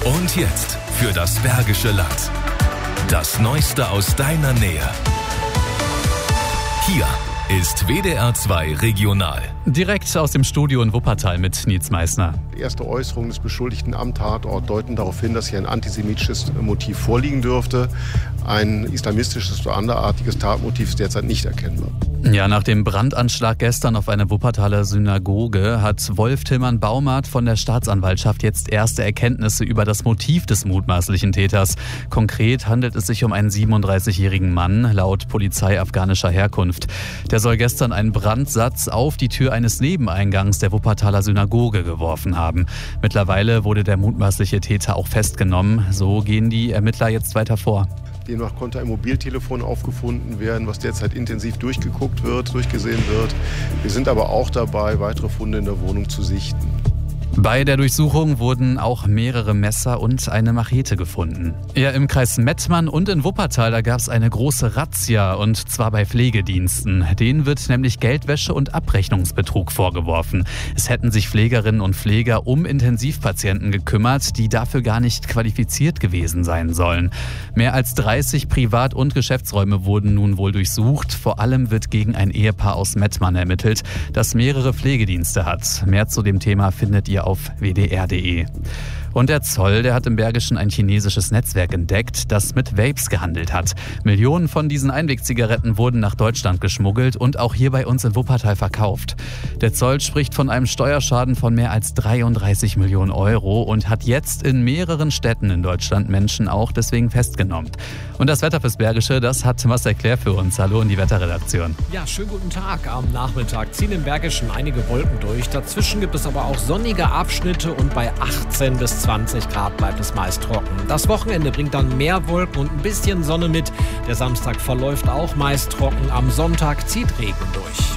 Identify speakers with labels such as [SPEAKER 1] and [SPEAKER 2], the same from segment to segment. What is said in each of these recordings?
[SPEAKER 1] Und jetzt für das Bergische Land. Das Neueste aus deiner Nähe. Hier ist WDR 2 Regional.
[SPEAKER 2] Direkt aus dem Studio in Wuppertal mit Nils Meissner.
[SPEAKER 3] Erste Äußerungen des Beschuldigten am Tatort deuten darauf hin, dass hier ein antisemitisches Motiv vorliegen dürfte. Ein islamistisches oder anderartiges Tatmotiv ist derzeit nicht erkennbar.
[SPEAKER 2] Ja, nach dem Brandanschlag gestern auf eine Wuppertaler Synagoge hat Wolf Tillmann Baumert von der Staatsanwaltschaft jetzt erste Erkenntnisse über das Motiv des mutmaßlichen Täters. Konkret handelt es sich um einen 37-jährigen Mann, laut Polizei afghanischer Herkunft. Der soll gestern einen Brandsatz auf die Tür eines Nebeneingangs der Wuppertaler Synagoge geworfen haben. Mittlerweile wurde der mutmaßliche Täter auch festgenommen. So gehen die Ermittler jetzt weiter vor.
[SPEAKER 3] Demnach konnte ein Mobiltelefon aufgefunden werden, was derzeit intensiv durchgesehen wird. Wir sind aber auch dabei, weitere Funde in der Wohnung zu sichten.
[SPEAKER 2] Bei der Durchsuchung wurden auch mehrere Messer und eine Machete gefunden. Ja, im Kreis Mettmann und in Wuppertal, da gab es eine große Razzia, und zwar bei Pflegediensten. Denen wird nämlich Geldwäsche und Abrechnungsbetrug vorgeworfen. Es hätten sich Pflegerinnen und Pfleger um Intensivpatienten gekümmert, die dafür gar nicht qualifiziert gewesen sein sollen. Mehr als 30 Privat- und Geschäftsräume wurden nun wohl durchsucht. Vor allem wird gegen ein Ehepaar aus Mettmann ermittelt, das mehrere Pflegedienste hat. Mehr zu dem Thema findet ihr auf wdr.de. Und der Zoll, der hat im Bergischen ein chinesisches Netzwerk entdeckt, das mit Vapes gehandelt hat. Millionen von diesen Einwegzigaretten wurden nach Deutschland geschmuggelt und auch hier bei uns in Wuppertal verkauft. Der Zoll spricht von einem Steuerschaden von mehr als 33 Millionen Euro und hat jetzt in mehreren Städten in Deutschland Menschen auch deswegen festgenommen. Und das Wetter fürs Bergische, das hat Marcel Klär für uns. Hallo in die Wetterredaktion.
[SPEAKER 4] Ja, schönen guten Tag. Am Nachmittag ziehen im Bergischen einige Wolken durch. Dazwischen gibt es aber auch sonnige Abschnitte und bei 18 bis 20 Grad bleibt es meist trocken. Das Wochenende bringt dann mehr Wolken und ein bisschen Sonne mit. Der Samstag verläuft auch meist trocken. Am Sonntag zieht Regen durch.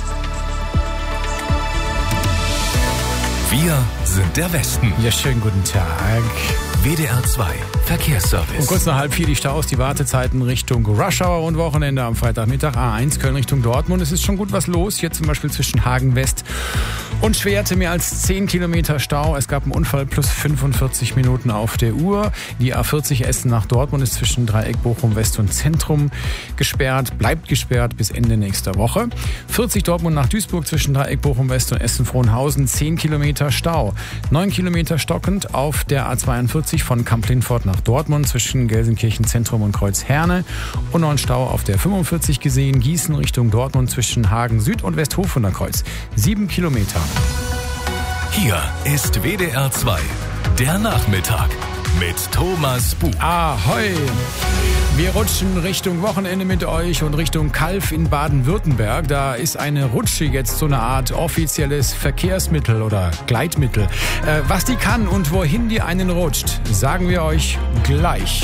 [SPEAKER 1] Wir sind der Westen.
[SPEAKER 5] Ja, schönen guten Tag.
[SPEAKER 1] WDR 2 Verkehrsservice.
[SPEAKER 5] Und kurz nach 3:30 die Staus, die Wartezeiten Richtung Rush Hour und Wochenende am Freitagmittag. A1 Köln Richtung Dortmund. Es ist schon gut was los. Hier zum Beispiel zwischen Hagen West und Schwerte mehr als 10 Kilometer Stau. Es gab einen Unfall plus 45 Minuten auf der Uhr. Die A40 Essen nach Dortmund ist zwischen Dreieck Bochum West und Zentrum gesperrt. Bleibt gesperrt bis Ende nächster Woche. 40 Dortmund nach Duisburg zwischen Dreieck Bochum West und Essen-Frohnhausen. 10 Kilometer Stau. 9 Kilometer stockend auf der A42 von Kamp-Lintfort nach Dortmund zwischen Gelsenkirchen Zentrum und Kreuzherne. Und noch ein Stau auf der 45 gesehen. Gießen Richtung Dortmund zwischen Hagen Süd und Westhofunder Kreuz. 7 Kilometer.
[SPEAKER 1] Hier ist WDR 2, der Nachmittag mit Thomas Buch.
[SPEAKER 5] Ahoi! Wir rutschen Richtung Wochenende mit euch und Richtung Calw in Baden-Württemberg. Da ist eine Rutsche jetzt so eine Art offizielles Verkehrsmittel oder Gleitmittel. Was die kann und wohin die einen rutscht, sagen wir euch gleich.